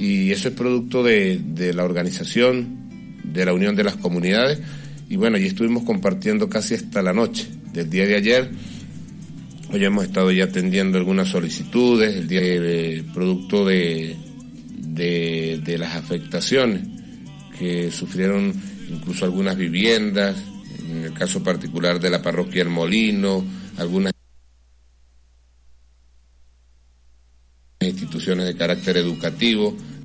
y eso es producto de la organización, de la unión de las comunidades, y bueno, allí estuvimos compartiendo casi hasta la noche del día de ayer. Hoy hemos estado ya atendiendo algunas solicitudes, el día producto de las afectaciones que sufrieron incluso algunas viviendas, en el caso particular de la parroquia El Molino, algunas instituciones de carácter educativo.